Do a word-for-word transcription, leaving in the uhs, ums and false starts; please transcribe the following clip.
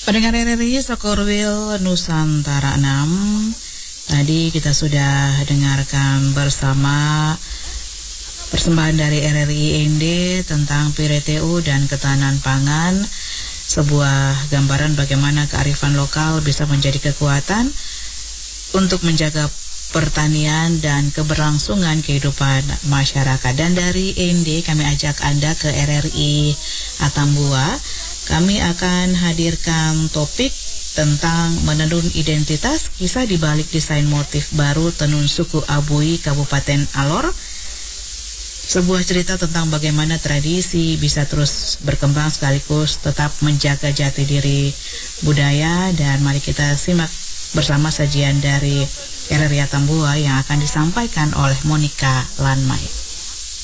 Pendengar R R I Sokorwil Nusantara enam, tadi kita sudah dengarkan bersama persembahan dari R R I N D tentang P R T U dan ketahanan pangan, sebuah gambaran bagaimana kearifan lokal bisa menjadi kekuatan untuk menjaga pertanian dan keberlangsungan kehidupan masyarakat. Dan dari N D kami ajak Anda ke R R I Atambua. Kami akan hadirkan topik tentang menenun identitas, kisah dibalik desain motif baru tenun suku Abui Kabupaten Alor. Sebuah cerita tentang bagaimana tradisi bisa terus berkembang sekaligus tetap menjaga jati diri budaya. Dan mari kita simak bersama sajian dari R R I Atambua yang akan disampaikan oleh Monica Lanmai.